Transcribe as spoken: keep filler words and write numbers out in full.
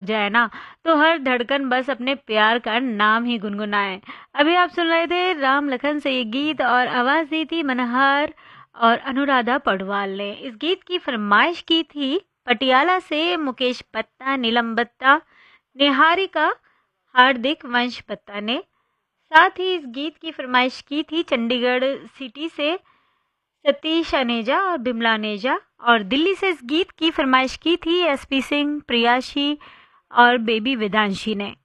जाए ना तो हर धड़कन बस अपने प्यार का नाम ही गुनगुनाए। अभी आप सुन रहे थे राम लखन से ये गीत और आवाज दी थी मनहर और अनुराधा पौडवाल ने। इस गीत की फरमाइश की थी पटियाला से मुकेश पत्ता, नीलम बत्ता, निहारिका, हार्दिक वंश पत्ता ने। साथ ही इस गीत की फरमाइश की थी चंडीगढ़ सिटी से सतीश अनेजा और बिमला अनेजा, और दिल्ली से इस गीत की फरमाइश की थी एसपी सिंह, प्रियाशी और बेबी वेदांशी ने।